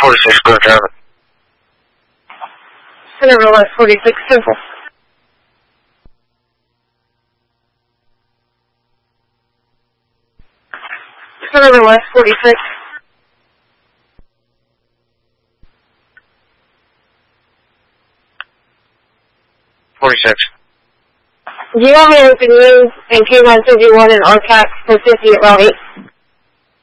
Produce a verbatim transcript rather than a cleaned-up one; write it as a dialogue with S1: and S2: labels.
S1: forty-six, go traffic.
S2: Center West forty-six, Central. Center West forty-six.
S1: forty-six.
S2: Do you want me to open you and K one fifty-one and R C A C for fifty at Route eight?